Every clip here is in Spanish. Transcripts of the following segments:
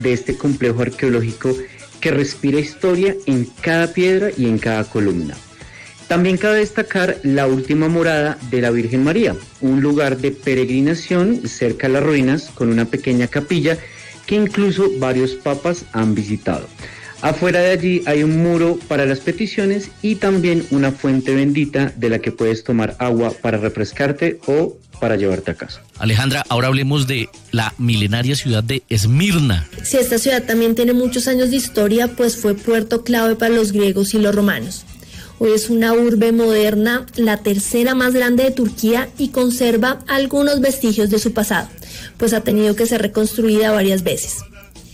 de este complejo arqueológico que respira historia en cada piedra y en cada columna. También cabe destacar la última morada de la Virgen María, un lugar de peregrinación cerca a las ruinas con una pequeña capilla que incluso varios papas han visitado. Afuera de allí hay un muro para las peticiones y también una fuente bendita de la que puedes tomar agua para refrescarte o para llevarte a casa. Alejandra, ahora hablemos de la milenaria ciudad de Esmirna. Sí, esta ciudad también tiene muchos años de historia, pues fue puerto clave para los griegos y los romanos. Hoy es una urbe moderna, la tercera más grande de Turquía y conserva algunos vestigios de su pasado, pues ha tenido que ser reconstruida varias veces.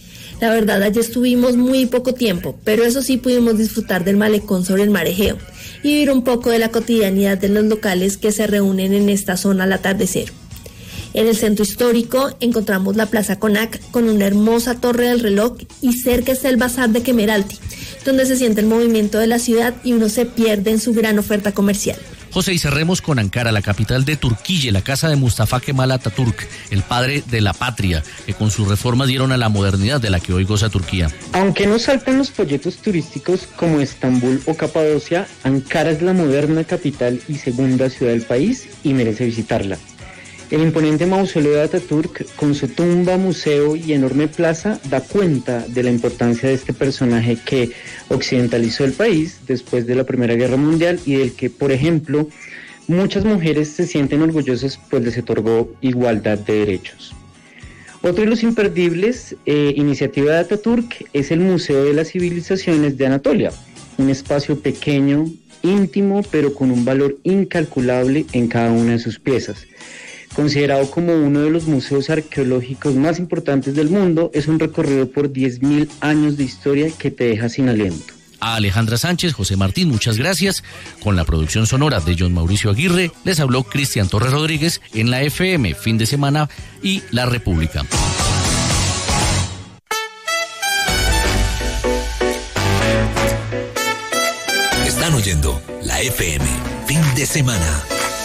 La verdad, allí estuvimos muy poco tiempo, pero eso sí pudimos disfrutar del malecón sobre el mar Egeo y vivir un poco de la cotidianidad de los locales que se reúnen en esta zona al atardecer. En el centro histórico encontramos la Plaza Konak con una hermosa torre del reloj y cerca está el Bazar de Kemeralty, donde se siente el movimiento de la ciudad y uno se pierde en su gran oferta comercial. José, y cerremos con Ankara, la capital de Turquía, la casa de Mustafa Kemal Atatürk, el padre de la patria, que con sus reformas dieron a la modernidad de la que hoy goza Turquía. Aunque no saltan los folletos turísticos como Estambul o Capadocia, Ankara es la moderna capital y segunda ciudad del país y merece visitarla. El imponente mausoleo de Atatürk, con su tumba, museo y enorme plaza, da cuenta de la importancia de este personaje que occidentalizó el país después de la Primera Guerra Mundial y del que, por ejemplo, muchas mujeres se sienten orgullosas pues les otorgó igualdad de derechos. Otro de los imperdibles, iniciativa de Atatürk, es el Museo de las Civilizaciones de Anatolia, un espacio pequeño, íntimo, pero con un valor incalculable en cada una de sus piezas. Considerado como uno de los museos arqueológicos más importantes del mundo, es un recorrido por 10.000 años de historia que te deja sin aliento. A Alejandra Sánchez, José Martín, muchas gracias. Con la producción sonora de John Mauricio Aguirre, les habló Cristian Torres Rodríguez en la FM Fin de Semana y La República. Están oyendo la FM Fin de Semana.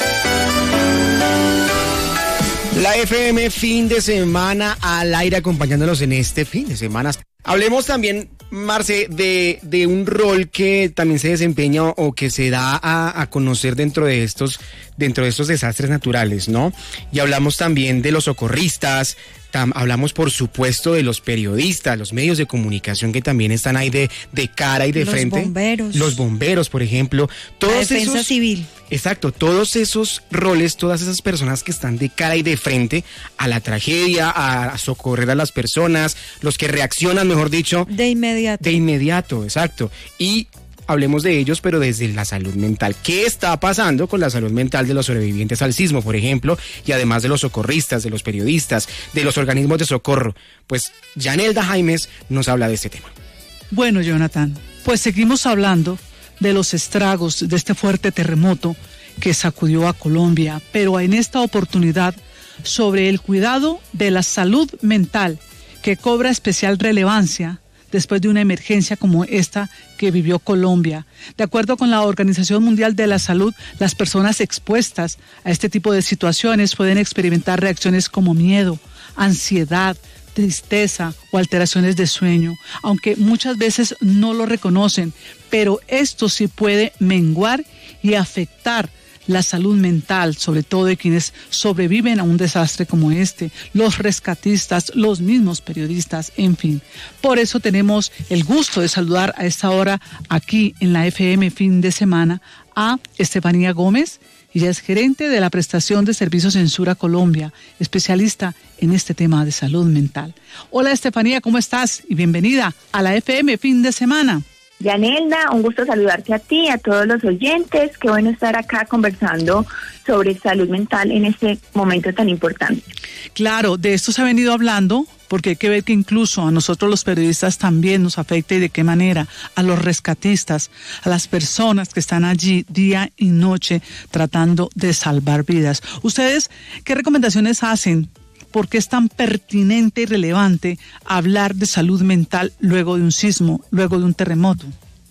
La FM Fin de Semana al aire acompañándolos en este fin de semana. Hablemos también, Marce, de un rol que también se desempeña o que se da a conocer dentro de estos desastres naturales, ¿no? Y hablamos también de los socorristas, hablamos por supuesto de los periodistas, los medios de comunicación que también están ahí de cara y de frente. Los bomberos, por ejemplo. La defensa civil. Exacto, todos esos roles, todas esas personas que están de cara y de frente a la tragedia, a socorrer a las personas, los que reaccionan, mejor dicho. De inmediato. De inmediato, exacto. Y hablemos de ellos, pero desde la salud mental. ¿Qué está pasando con la salud mental de los sobrevivientes al sismo, por ejemplo? Y además de los socorristas, de los periodistas, de los organismos de socorro. Pues Yanelda Jaimes nos habla de este tema. Bueno, Jonathan, pues seguimos hablando de los estragos de este fuerte terremoto que sacudió a Colombia, pero en esta oportunidad sobre el cuidado de la salud mental, que cobra especial relevancia después de una emergencia como esta que vivió Colombia. De acuerdo con la Organización Mundial de la Salud, las personas expuestas a este tipo de situaciones pueden experimentar reacciones como miedo, ansiedad, tristeza o alteraciones de sueño, aunque muchas veces no lo reconocen, pero esto sí puede menguar y afectar la salud mental, sobre todo de quienes sobreviven a un desastre como este, los rescatistas, los mismos periodistas, en fin. Por eso tenemos el gusto de saludar a esta hora aquí en la FM Fin de Semana a Estefanía Gómez. Ella es gerente de la prestación de servicios en Sura Colombia, especialista en este tema de salud mental. Hola Estefanía, ¿cómo estás? Y bienvenida a la FM Fin de Semana. Yanelda, un gusto saludarte a ti, a todos los oyentes. Qué bueno estar acá conversando sobre salud mental en este momento tan importante. Claro, de esto se ha venido hablando, porque hay que ver que incluso a nosotros los periodistas también nos afecta y de qué manera, a los rescatistas, a las personas que están allí día y noche tratando de salvar vidas. ¿Ustedes qué recomendaciones hacen? ¿Por qué es tan pertinente y relevante hablar de salud mental luego de un sismo, luego de un terremoto?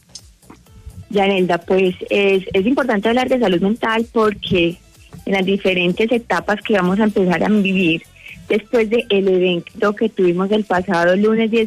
Yanelda, pues es importante hablar de salud mental porque en las diferentes etapas que vamos a empezar a vivir después del evento que tuvimos el pasado lunes 10